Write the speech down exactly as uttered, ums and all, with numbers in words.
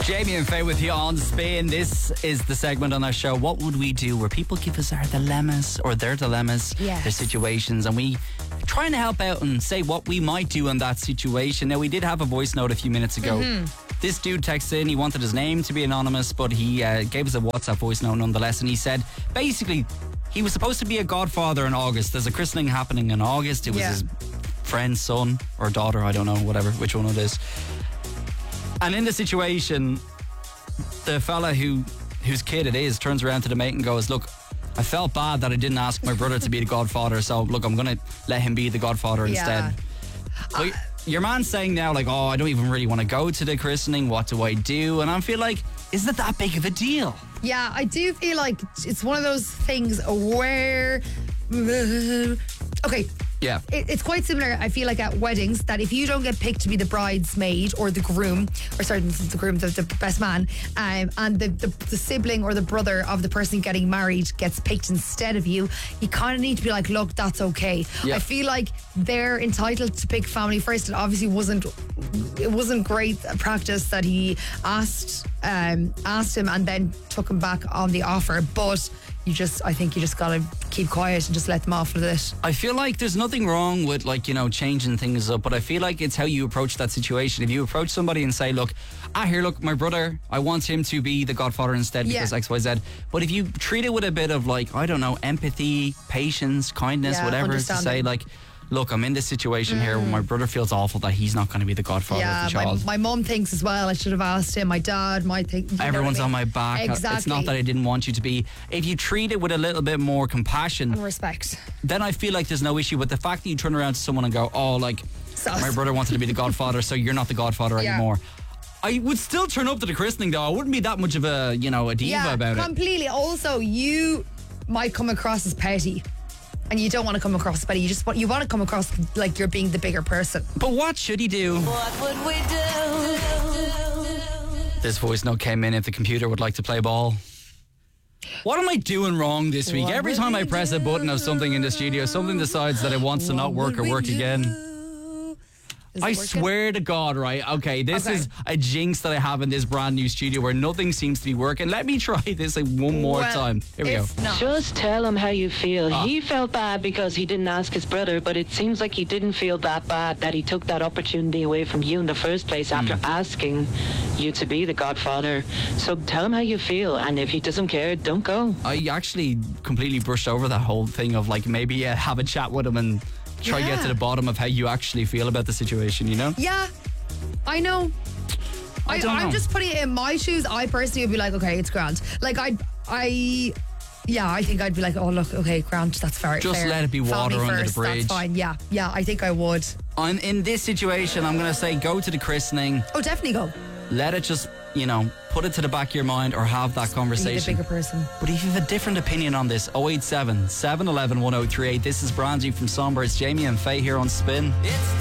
Jamie and Faye with you on Spin. This is the segment on our show, What Would We Do? Where people give us our dilemmas or their dilemmas, Yes. their situations, and we trying to help out and say what we might do in that situation. Now, we did have a voice note a few minutes ago. Mm-hmm. This dude texted in, he wanted his name to be anonymous, but he uh, gave us a WhatsApp voice note nonetheless, and he said, basically, he was supposed to be a godfather in August. There's a christening happening in August. It was Yeah. his friend's son or daughter, I don't know, whatever, which one it is. And in the situation, the fella who whose kid it is turns around to the mate and goes, look, I felt bad that I didn't ask my brother to be the godfather, so look, I'm going to let him be the godfather Yeah. instead. But your man's saying now, like, oh, I don't even really want to go to the christening. What do I do? And I feel like, is it that big of a deal? Yeah, I do feel like it's one of those things where... Okay, Yeah. it, it's quite similar, I feel like, at weddings, that if you don't get picked to be the bridesmaid or the groom, or sorry, the groom, the, the best man, um, and the, the, the sibling or the brother of the person getting married gets picked instead of you, you kind of need to be like, look, that's okay. Yeah. I feel like they're entitled to pick family first. It obviously wasn't it wasn't great practice that he asked um, asked him and then took him back on the offer, but you just, I think you just gotta keep quiet and just let them off with it. I feel like there's nothing wrong with, like, you know, changing things up, but I feel like it's how you approach that situation. If you approach somebody and say, look, ah, here, look, my brother, I want him to be the godfather instead because Yeah. X, Y, Z. But if you treat it with a bit of, like, I don't know, empathy, patience, kindness, Yeah, whatever, to say, understanding. like, look, I'm in this situation here where my brother feels awful that he's not going to be the godfather Yeah, of the my, child. my mum thinks as well, I should have asked him. My dad might think, you know Everyone's what I on mean? my back. Exactly. It's not that I didn't want you to be. If you treat it with a little bit more compassion, And respect. then I feel like there's no issue. But the fact that you turn around to someone and go, oh, like, Sus. my brother wanted to be the godfather, so you're not the godfather Yeah. anymore. I would still turn up to the christening, though. I wouldn't be that much of a, you know, a diva Yeah, about it. completely. Also, you might come across as petty. And you don't want to come across as petty. You just want, you want to come across like you're being the bigger person. But what should he do? What would we do? This voice note came in if the computer would like to play ball. What am I doing wrong this week? What Every would time I we press a button of something in the studio, something decides that it wants to not What work would or we work do? again. Is I it working? swear to God, right? Okay, this Okay. is a jinx that I have in this brand new studio where nothing seems to be working. Let me try this like one more Well, time. Here we go. if not- Just tell him how you feel. Ah. He felt bad because he didn't ask his brother, but it seems like he didn't feel that bad that he took that opportunity away from you in the first place after Hmm. asking you to be the godfather. So tell him how you feel, and if he doesn't care, don't go. I actually completely brushed over that whole thing of like maybe uh, have a chat with him and try to get Yeah. to the bottom of how you actually feel about the situation, you know? Yeah, I know. I I don't I'm know. just putting it in my shoes. I personally would be like, okay, it's grand. Like, I, I, yeah, I think I'd be like, oh, look, okay, grand, that's fair. Just fair. let it be water Family under the first, bridge. That's fine. Yeah, yeah, I think I would. On, in this situation, I'm going to say go to the christening, Oh, definitely go. let it just, you know, put it to the back of your mind or have that Be the conversation. bigger person. But if you have a different opinion on this, oh eight seven, seven one one, one oh three eight. This is Brandy from Somber. It's Jamie and Faye here on Spin. It's